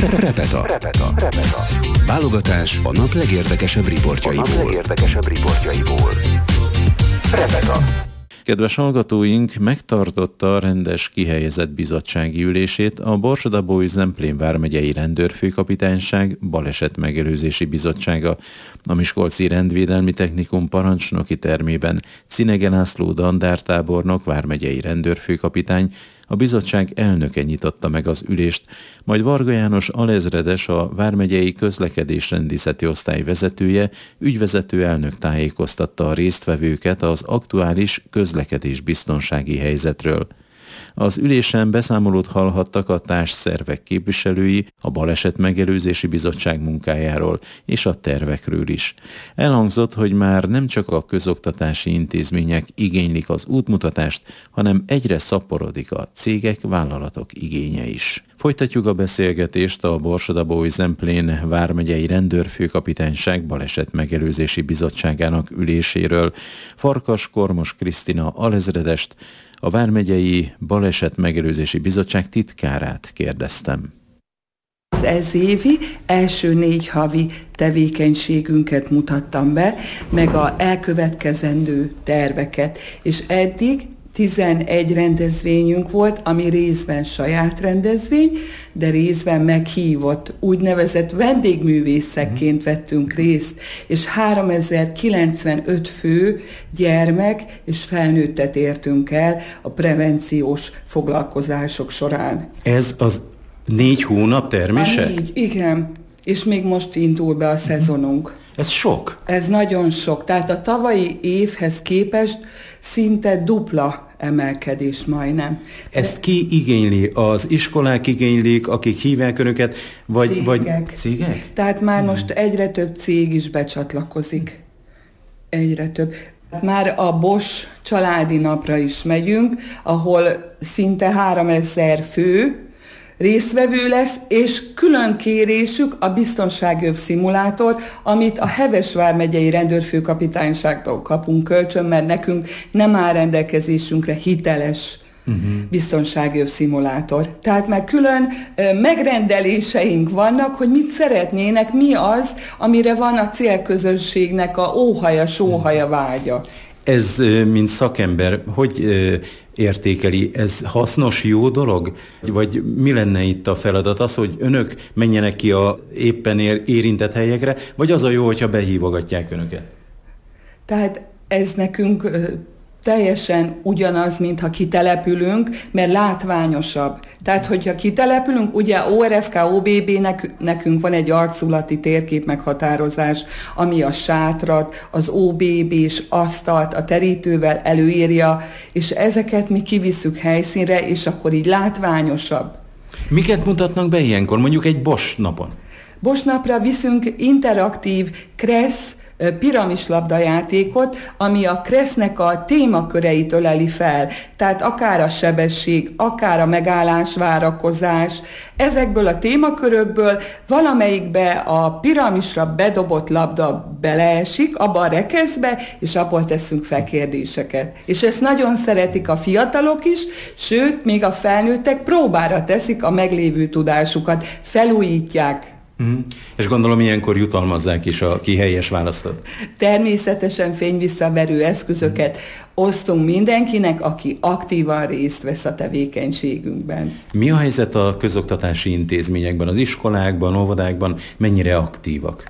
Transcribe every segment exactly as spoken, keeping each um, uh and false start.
Repeta. Repeta. Repeta. Válogatás a nap legérdekesebb riportjaiból. A nap legérdekesebb riportjaiból. Repeta. Kedves hallgatóink, megtartotta a rendes kihelyezett bizottsági ülését a Borsod-Abaúj-Zemplén vármegyei rendőrfőkapitányság balesetmegelőzési bizottsága. A Miskolci Rendvédelmi Technikum parancsnoki termében Cinege László dandártábornok vármegyei rendőrfőkapitány, a bizottság elnöke nyitotta meg az ülést, majd Varga János alezredes, a vármegyei közlekedésrendészeti osztály vezetője, ügyvezető elnök tájékoztatta a résztvevőket az aktuális közlekedésbiztonsági helyzetről. Az ülésen beszámolót hallhattak a társszervek képviselői a Balesetmegelőzési Bizottság munkájáról és a tervekről is. Elhangzott, hogy már nem csak a közoktatási intézmények igénylik az útmutatást, hanem egyre szaporodik a cégek, vállalatok igénye is. Folytatjuk a beszélgetést a Borsod-Abaúj-Zemplén vármegyei rendőrfőkapitányság Balesetmegelőzési Bizottságának üléséről. Farkas Kormos Krisztina alezredest, a vármegyei Balesetmegelőzési Bizottság titkárát kérdeztem. Az ez évi első négy havi tevékenységünket mutattam be, meg a elkövetkezendő terveket, és eddig tizenegy rendezvényünk volt, ami részben saját rendezvény, de részben meghívott úgynevezett vendégművészekként vettünk részt, és háromezer-kilencvenöt fő gyermek és felnőttet értünk el a prevenciós foglalkozások során. Ez az négy hónap termése? Négy, igen, és még most indul be a szezonunk. Ez sok? Ez nagyon sok, tehát a tavalyi évhez képest szinte dupla emelkedés majdnem. Ezt ki igényli? Az iskolák igénylik, akik hívják önöket, vagy cégek? Vagy cégek? Tehát már hmm. most egyre több cég is becsatlakozik. Egyre több. Már a Bosch családi napra is megyünk, ahol szinte háromezer fő résztvevő lesz, és külön kérésük a biztonságöv szimulátor, amit a Heves vármegyei rendőrfőkapitányságtól kapunk kölcsön, mert nekünk nem áll rendelkezésünkre hiteles uh-huh. biztonságöv szimulátor. Tehát már külön ö, megrendeléseink vannak, hogy mit szeretnének, mi az, amire van a célközönségnek a óhaja, sóhaja vágya. Ez, mint szakember, hogy értékeli? Ez hasznos, jó dolog? Vagy mi lenne itt a feladat? Az, hogy önök menjenek ki a éppen érintett helyekre, vagy az a jó, hogyha behívogatják önöket? Tehát ez nekünk teljesen ugyanaz, mintha kitelepülünk, mert látványosabb. Tehát, hogyha kitelepülünk, ugye o er ef ká o bé bé-nek nekünk van egy arculati térkép meghatározás, ami a sátrat, az o bé bé-s asztalt a terítővel előírja, és ezeket mi kivisszük helyszínre, és akkor így látványosabb. Miket mutatnak be ilyenkor, mondjuk egy Bosch napon? Bosch napra viszünk interaktív kressz piramislabdajátékot, ami a kressznek a témaköreit öleli fel. Tehát akár a sebesség, akár a megállás, várakozás. Ezekből a témakörökből valamelyikbe a piramisra bedobott labda beleesik, abba a rekeszbe, és abból teszünk fel kérdéseket. És ezt nagyon szeretik a fiatalok is, sőt, még a felnőttek próbára teszik a meglévő tudásukat, felújítják. Mm. És gondolom ilyenkor jutalmazzák is a ki helyes választott. Természetesen fényvisszaverő eszközöket osztunk mindenkinek, aki aktívan részt vesz a tevékenységünkben. Mi a helyzet a közoktatási intézményekben, az iskolákban, óvodákban, mennyire aktívak?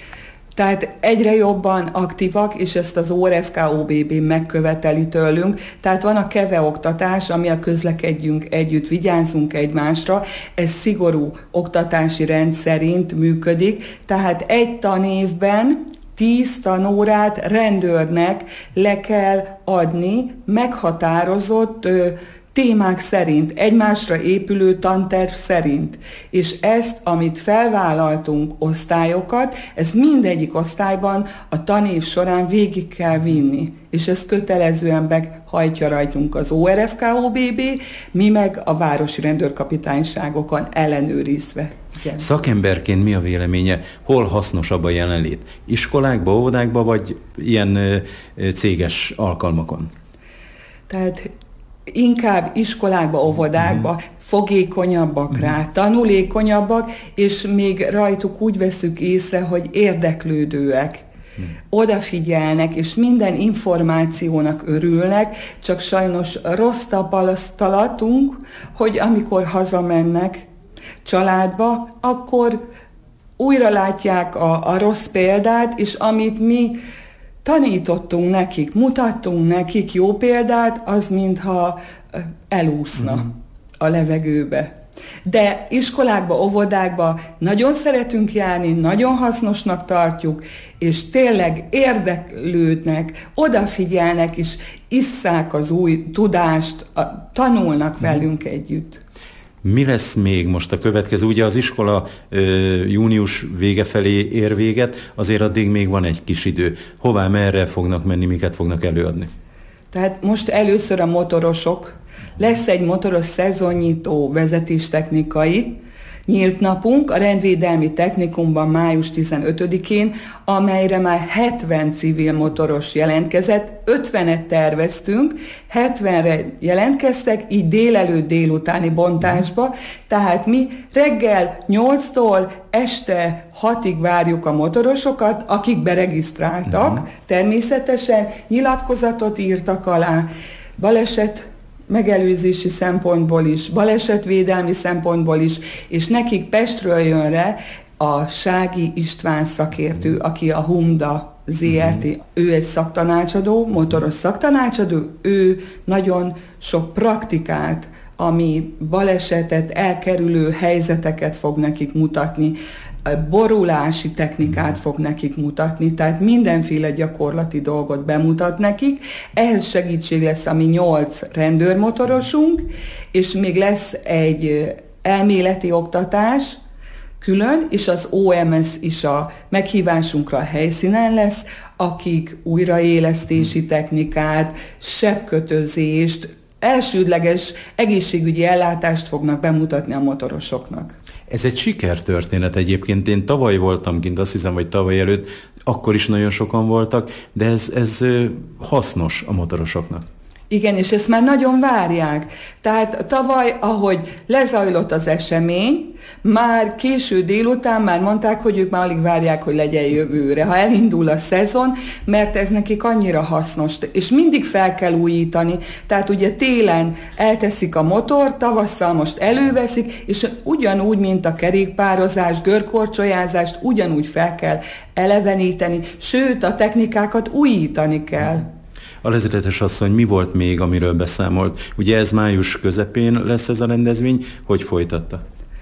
Tehát egyre jobban aktívak, és ezt az o er ef ká o bé bé megköveteli tőlünk. Tehát van a KEVE oktatás, ami a közlekedjünk együtt, vigyázzunk egymásra. Ez szigorú oktatási rend szerint működik. Tehát egy tanévben tíz tanórát rendőrnek le kell adni meghatározott ö, témák szerint, egymásra épülő tanterv szerint. És ezt, amit felvállaltunk osztályokat, ez mindegyik osztályban a tanév során végig kell vinni. És ezt kötelezően behajtja rajtunk az o er ef ká o bé bé, mi meg a városi rendőrkapitányságokon ellenőrizve. Igen. Szakemberként mi a véleménye? Hol hasznosabb a jelenlét? Iskolákba, óvodákba, vagy ilyen ö, céges alkalmakon? Tehát inkább iskolákba, óvodákba, uh-huh. fogékonyabbak uh-huh. rá, tanulékonyabbak, és még rajtuk úgy veszük észre, hogy érdeklődőek. Odafigyelnek, és minden információnak örülnek, csak sajnos rossz tapasztalatunk, hogy amikor hazamennek családba, akkor újra látják a, a rossz példát, és amit mi tanítottunk nekik, mutattunk nekik jó példát, az mintha elúszna uh-huh. a levegőbe. De iskolákba, óvodákba nagyon szeretünk járni, nagyon hasznosnak tartjuk, és tényleg érdeklődnek, odafigyelnek, és isszák az új tudást, a, tanulnak velünk együtt. Mi lesz még most a következő? Ugye az iskola ö, június vége felé ér véget, azért addig még van egy kis idő. Hová, merre fognak menni, miket fognak előadni? Tehát most először a motorosok. Lesz egy motoros szezonnyitó vezetéstechnikai nyílt napunk a Rendvédelmi Technikumban május tizenötödikén, amelyre már hetven civil motoros jelentkezett, ötvenet terveztünk, hetvenre jelentkeztek, így délelőtt délutáni bontásba, tehát mi reggel nyolctól este hatig várjuk a motorosokat, akik beregisztráltak, uh-huh. természetesen nyilatkozatot írtak alá, baleset megelőzési szempontból is, balesetvédelmi szempontból is, és nekik Pestről jön rá a Sági István szakértő, aki a Humda zé er té, ő egy szaktanácsadó, motoros szaktanácsadó, ő nagyon sok praktikát, ami balesetet elkerülő helyzeteket fog nekik mutatni, borulási technikát fog nekik mutatni, tehát mindenféle gyakorlati dolgot bemutat nekik. Ehhez segítség lesz a mi nyolc rendőrmotorosunk, és még lesz egy elméleti oktatás külön, és az o em es is a meghívásunkra a helyszínen lesz, akik újraélesztési technikát, sebkötözést, elsődleges egészségügyi ellátást fognak bemutatni a motorosoknak. Ez egy sikertörténet egyébként. Én tavaly voltam kint, azt hiszem, hogy tavaly előtt, akkor is nagyon sokan voltak, de ez, ez hasznos a motorosoknak. Igen, és ezt már nagyon várják. Tehát tavaly, ahogy lezajlott az esemény, már késő délután már mondták, hogy ők már alig várják, hogy legyen jövőre, ha elindul a szezon, mert ez nekik annyira hasznos, és mindig fel kell újítani. Tehát ugye télen elteszik a motor, tavasszal most előveszik, és ugyanúgy, mint a kerékpározást, görkorcsolyázást, ugyanúgy fel kell eleveníteni, sőt, a technikákat újítani kell. A lezretes asszony, mi volt még, amiről beszámolt? Ugye ez május közepén lesz ez a rendezvény, hogy folytatta?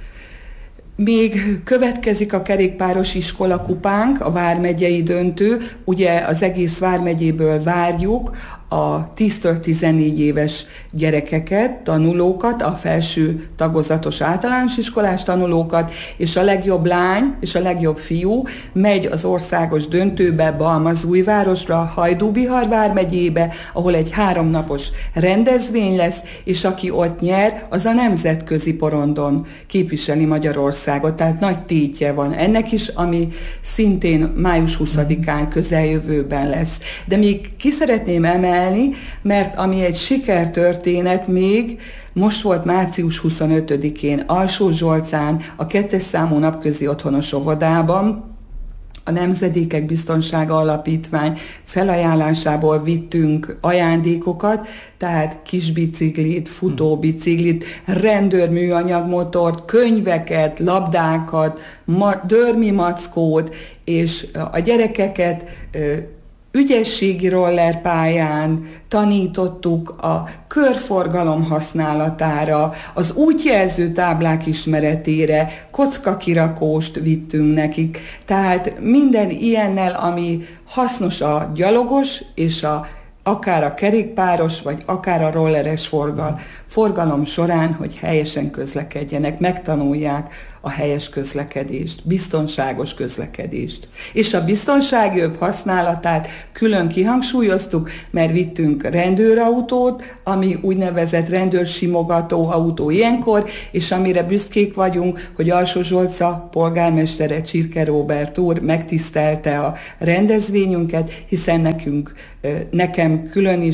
Még következik a kerékpáros iskola kupánk, a vármegyei döntő, ugye az egész vármegyéből várjuk a tíztől tizennégy éves gyerekeket, tanulókat, a felső tagozatos általános iskolás tanulókat, és a legjobb lány és a legjobb fiú megy az országos döntőbe Balmazújvárosra, Hajdú-Bihar vármegyébe, ahol egy háromnapos rendezvény lesz, és aki ott nyer, az a nemzetközi porondon képviseli Magyarországot, tehát nagy tétje van ennek is, ami szintén május huszadikán közeljövőben lesz. De még ki szeretném emelni, mert ami egy sikertörténet még, most volt március huszonötödikén Alsó-Zsolcán, a kettes számú napközi otthonos óvodában, a Nemzedékek Biztonsága Alapítvány felajánlásából vittünk ajándékokat, tehát kisbiciklit, futóbiciklit, rendőrműanyagmotort, könyveket, labdákat, ma- dörmimackót, és a gyerekeket ügyességi rollerpályán tanítottuk a körforgalom használatára, az útjelző táblák ismeretére, kockakirakóst vittünk nekik. Tehát minden ilyennel, ami hasznos a gyalogos és a akár a kerékpáros, vagy akár a rolleres forgal, forgalom során, hogy helyesen közlekedjenek, megtanulják a helyes közlekedést, biztonságos közlekedést. És a biztonságöv használatát külön kihangsúlyoztuk, mert vittünk rendőrautót, ami úgynevezett rendőrsimogató autó ilyenkor, és amire büszkék vagyunk, hogy Alsó-Zsolca polgármestere Csirke Róbert úr megtisztelte a rendezvényünket, hiszen nekünk, nekem külön is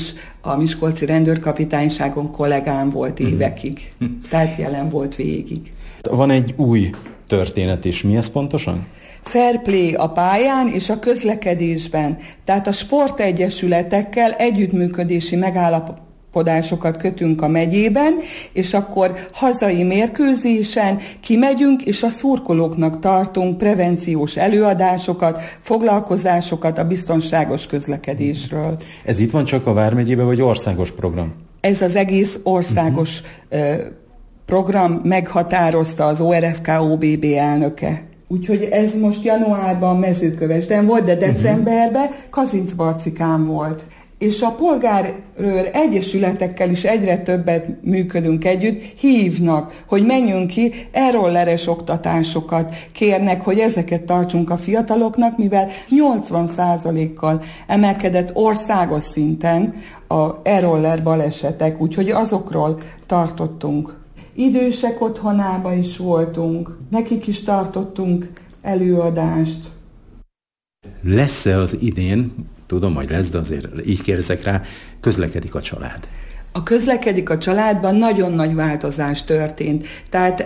a miskolci rendőrkapitányságon kollégám volt évekig, tehát jelen volt végig. Van egy új történet is, mi ez pontosan? Fair play a pályán és a közlekedésben, tehát a sportegyesületekkel együttműködési megállapodásokat kötünk a megyében, és akkor hazai mérkőzésen kimegyünk, és a szurkolóknak tartunk prevenciós előadásokat, foglalkozásokat a biztonságos közlekedésről. Ez itt van csak a Vármegyében, vagy országos program? Ez az egész országos uh-huh. program, meghatározta az o er ef ká o bé bé elnöke. Úgyhogy ez most januárban Mezőkövesden volt, de decemberben Kazincbarcikán volt. És a polgárőr egyesületekkel is egyre többet működünk együtt, hívnak, hogy menjünk ki, e-rolleres oktatásokat kérnek, hogy ezeket tartsunk a fiataloknak, mivel nyolcvan százalékkal emelkedett országos szinten a e-roller balesetek, úgyhogy azokról tartottunk. Idősek otthonába is voltunk, nekik is tartottunk előadást. Lesz-e az idén, tudom, hogy lesz, de azért így kérdezek rá, közlekedik a család? A közlekedik a családban nagyon nagy változás történt. Tehát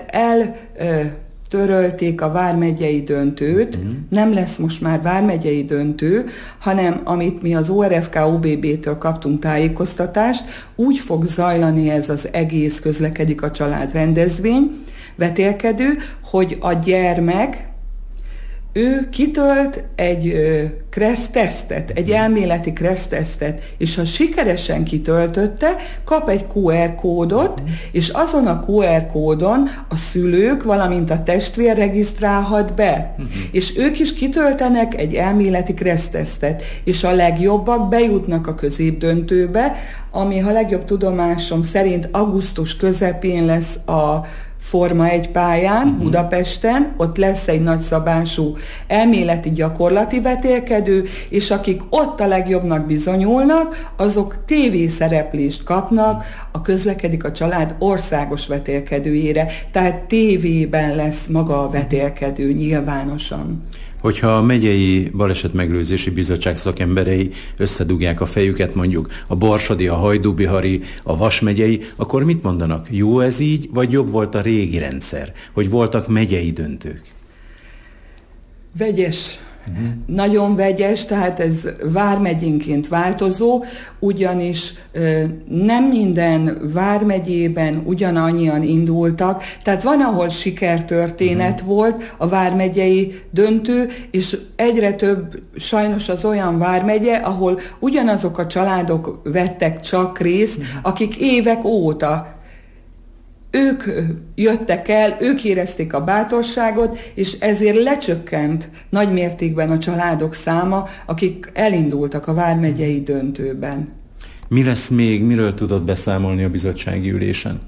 eltörölték a vármegyei döntőt, uh-huh. nem lesz most már vármegyei döntő, hanem amit mi az o er ef ká o bé bé-től kaptunk tájékoztatást, úgy fog zajlani ez az egész közlekedik a család rendezvény, vetélkedő, hogy a gyermek ő kitölt egy kressz tesztet, egy elméleti kressz tesztet, és ha sikeresen kitöltötte, kap egy kú er kódot, és azon a kú er kódon a szülők, valamint a testvér regisztrálhat be. Uh-huh. És ők is kitöltenek egy elméleti kressz tesztet, és a legjobbak bejutnak a középdöntőbe, ami, ha legjobb tudomásom szerint augusztus közepén lesz a Forma egy pályán, uh-huh. Budapesten, ott lesz egy nagyszabású elméleti gyakorlati vetélkedő, és akik ott a legjobbnak bizonyulnak, azok tévészereplést kapnak a Közlekedik a Család országos vetélkedőjére, tehát tévében lesz maga a vetélkedő nyilvánosan. Hogyha a megyei balesetmegelőzési bizottság szakemberei összedugják a fejüket, mondjuk a borsodi, a hajdúbihari, a vasmegyei, akkor mit mondanak? Jó ez így, vagy jobb volt a régi rendszer, hogy voltak megyei döntők? Vegyes. Uh-huh. Nagyon vegyes, tehát ez vármegyénként változó, ugyanis ö, nem minden vármegyében ugyanannyian indultak, tehát van, ahol sikertörténet uh-huh. volt a vármegyei döntő, és egyre több sajnos az olyan vármegye, ahol ugyanazok a családok vettek csak részt, uh-huh. akik évek óta ők jöttek el, ők érezték a bátorságot, és ezért lecsökkent nagymértékben a családok száma, akik elindultak a vármegyei döntőben. Mi lesz még, miről tudod beszámolni a bizottsági ülésen?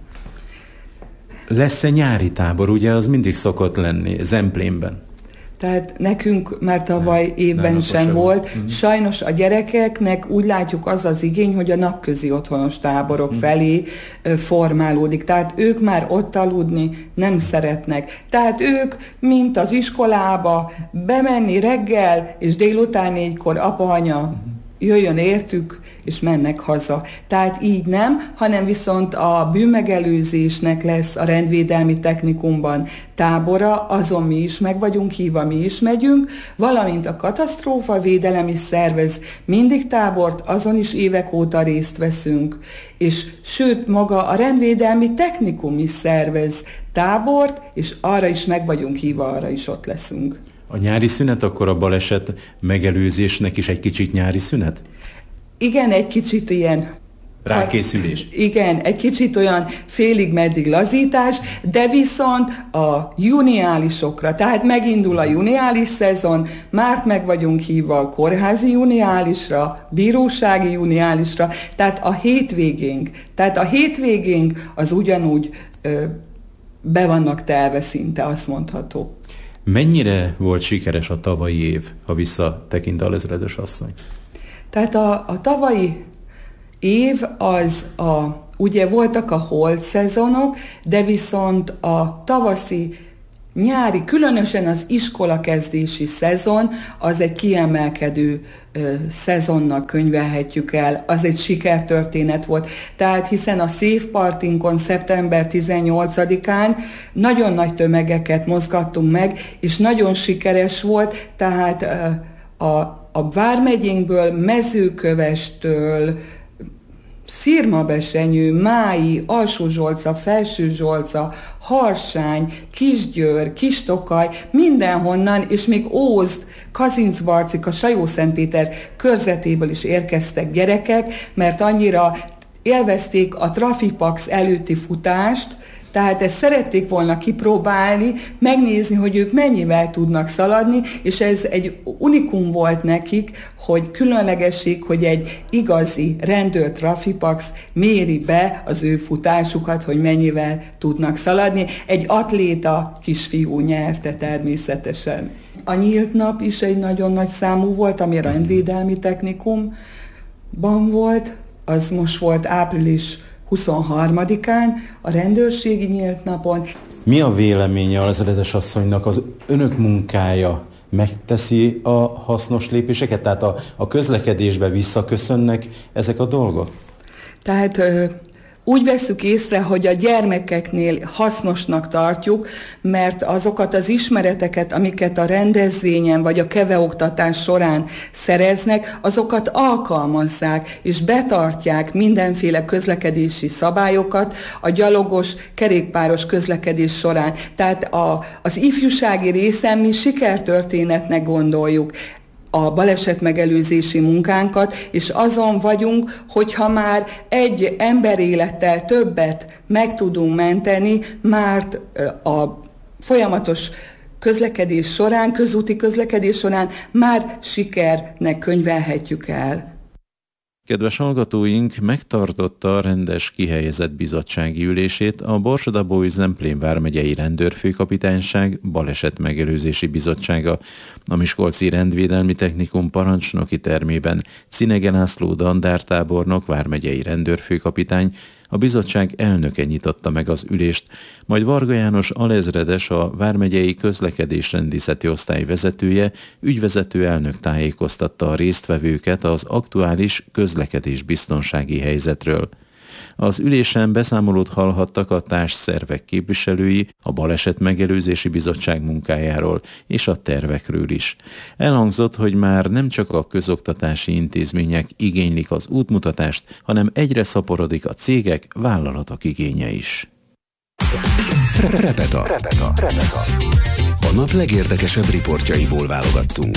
Lesz-e nyári tábor? Ugye az mindig szokott lenni, Zemplénben. Tehát nekünk már tavaly évben nem, sem volt. Mm. Sajnos a gyerekeknek úgy látjuk az az igény, hogy a napközi otthonos táborok mm. felé formálódik. Tehát ők már ott aludni nem szeretnek. Tehát ők, mint az iskolába, bemenni reggel, és délután négykor apa-anya mm. jöjjön értük, és mennek haza. Tehát így nem, hanem viszont a bűnmegelőzésnek lesz a rendvédelmi technikumban tábora, azon mi is meg vagyunk hívva, mi is megyünk, valamint a katasztrófavédelem is szervez mindig tábort, azon is évek óta részt veszünk, és sőt, maga a rendvédelmi technikum is szervez tábort, és arra is meg vagyunk hívva, arra is ott leszünk. A nyári szünet akkor a baleset megelőzésnek is egy kicsit nyári szünet? Igen, egy kicsit ilyen... Rákészülés. Igen, egy kicsit olyan félig-meddig lazítás, de viszont a juniálisokra, tehát megindul a juniális szezon, már meg vagyunk hívva a kórházi juniálisra, bírósági juniálisra, tehát a hétvégénk, tehát a hétvégénk az ugyanúgy ö, be vannak telve szinte, azt mondható. Mennyire volt sikeres a tavalyi év, ha visszatekint alezredes asszony? Tehát a, a tavalyi év az a, ugye voltak a holt szezonok, de viszont a tavaszi nyári, különösen az iskolakezdési szezon, az egy kiemelkedő ö, szezonnak könyvelhetjük el, az egy sikertörténet volt. Tehát hiszen a Szév Partinkon szeptember tizennyolcadikán nagyon nagy tömegeket mozgattunk meg, és nagyon sikeres volt, tehát ö, a, a vármegyénkből, Mezőkövestől, Szirmabesenyő, Mályi, Alsó-Zsolca, Felső-Zsolca, Harsány, Kisgyőr, Kistokaj, mindenhonnan, és még Ózd, Kazincbarcika, Sajó-Szentpéter körzetéből is érkeztek gyerekek, mert annyira élvezték a Trafipax előtti futást, tehát ezt szerették volna kipróbálni, megnézni, hogy ők mennyivel tudnak szaladni, és ez egy unikum volt nekik, hogy különlegesség, hogy egy igazi rendőr Trafipax méri be az ő futásukat, hogy mennyivel tudnak szaladni. Egy atléta kisfiú nyerte természetesen. A nyílt nap is egy nagyon nagy számú volt, ami a rendvédelmi technikumban volt, az most volt április huszonharmadikán, a rendőrségi nyílt napon. Mi a véleménye az ezredes asszonynak, az önök munkája megteszi a hasznos lépéseket? Tehát a, a közlekedésbe visszaköszönnek ezek a dolgok? Tehát úgy vesszük észre, hogy a gyermekeknél hasznosnak tartjuk, mert azokat az ismereteket, amiket a rendezvényen vagy a keveoktatás során szereznek, azokat alkalmazzák és betartják mindenféle közlekedési szabályokat a gyalogos, kerékpáros közlekedés során. Tehát a, az ifjúsági részen mi sikertörténetnek gondoljuk a balesetmegelőzési munkánkat, és azon vagyunk, hogyha már egy emberélettel többet meg tudunk menteni, már a folyamatos közlekedés során, közúti közlekedés során már sikernek könyvelhetjük el. Kedves hallgatóink, megtartotta a rendes kihelyezett bizottsági ülését a Borsod-Abaúj-Zemplén vármegyei rendőrfőkapitányság balesetmegelőzési bizottsága a Miskolci Rendvédelmi Technikum parancsnoki termében. Cinege László dandártábornok, vármegyei rendőrfőkapitány, a bizottság elnöke nyitotta meg az ülést, majd Varga János alezredes, a vármegyei közlekedésrendészeti osztály vezetője, ügyvezető elnök tájékoztatta a résztvevőket az aktuális közlekedésbiztonsági helyzetről. Az ülésen beszámolót hallhattak a társszervek képviselői a Balesetmegelőzési Bizottság munkájáról és a tervekről is. Elhangzott, hogy már nem csak a közoktatási intézmények igénylik az útmutatást, hanem egyre szaporodik a cégek, vállalatok igénye is. Repeta. Repeta. Repeta. A nap legérdekesebb riportjaiból válogattunk.